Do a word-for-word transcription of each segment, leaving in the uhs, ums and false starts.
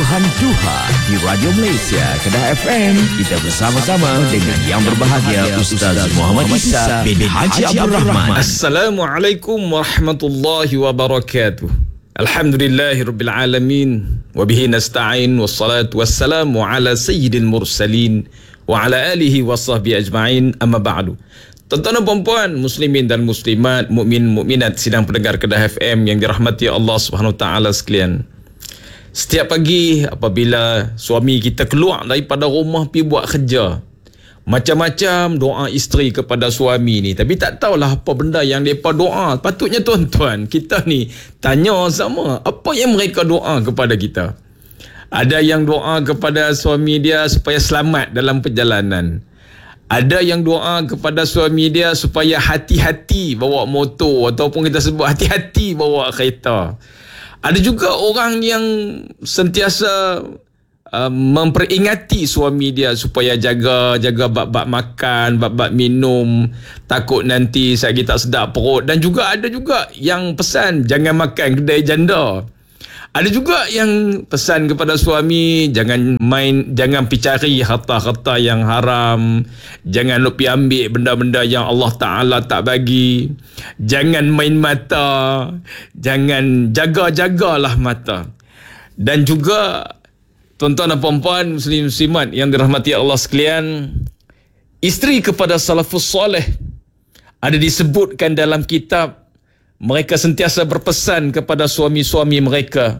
Sentuhan Duha di Radio Malaysia Kedah F M. Kita bersama-sama dengan yang berbahagia Ustaz Muhammad Isa bin Haji Abdul Rahman. Assalamualaikum warahmatullahi wabarakatuh. Alhamdulillahirabbil alamin wa bihi nasta'in wassalatu wassalamu ala sayyidil mursalin wa ala alihi wasahbihi ajma'in, amma ba'du. Tuan-tuan dan puan-puan, muslimin dan muslimat, mukmin mukminat sidang pendengar Kedah F M yang dirahmati Allah Subhanahu wa taala sekalian. Setiap pagi apabila suami kita keluar daripada rumah pergi buat kerja, macam-macam doa isteri kepada suami ni, tapi tak tahulah apa benda yang mereka doa. Patutnya tuan-tuan, kita ni tanya sama, apa yang mereka doa kepada kita. Ada yang doa kepada suami dia supaya selamat dalam perjalanan. Ada yang doa kepada suami dia supaya hati-hati bawa motor, ataupun kita sebut hati-hati bawa kereta. Ada juga orang yang sentiasa uh, memperingati suami dia supaya jaga jaga bab-bab makan, bab-bab minum, takut nanti saya tak sedap perut. Dan juga ada juga yang pesan jangan makan kedai janda. Ada juga yang pesan kepada suami jangan main, jangan pergi cari harta-harta yang haram, jangan lupa ambil benda-benda yang Allah Ta'ala tak bagi, jangan main mata, jangan jaga-jagalah mata. Dan juga tuan-tuan dan puan-puan, muslim-muslimat yang dirahmati Allah sekalian, isteri kepada salafus soleh ada disebutkan dalam kitab, mereka sentiasa berpesan kepada suami-suami mereka,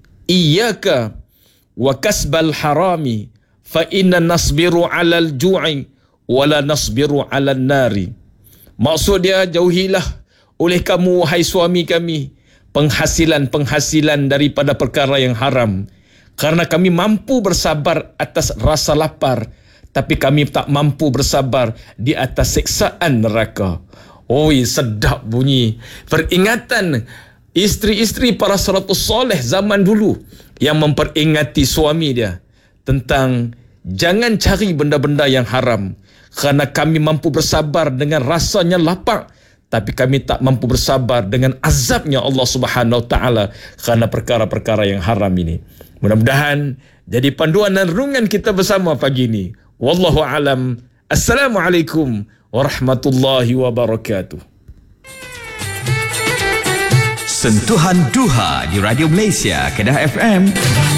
iyyaka wa kasbal harami fa inna nasbiru 'alal ju'i wa la nasbiru 'alan nari. Maksud dia, jauhilah oleh kamu wahai suami kami penghasilan-penghasilan daripada perkara yang haram, kerana kami mampu bersabar atas rasa lapar, tapi kami tak mampu bersabar di atas siksaan neraka. Oi, sedap bunyi peringatan isteri-isteri para salafus soleh zaman dulu yang memperingati suami dia tentang jangan cari benda-benda yang haram, kerana kami mampu bersabar dengan rasanya lapar, tapi kami tak mampu bersabar dengan azabnya Allah Subhanahu wa taala kerana perkara-perkara yang haram ini. Mudah-mudahan jadi panduan dan renungan kita bersama pagi ini. Wallahu alam. Assalamualaikum warahmatullahi wabarakatuh. Sentuhan Duha di Radio Malaysia Kedah F M.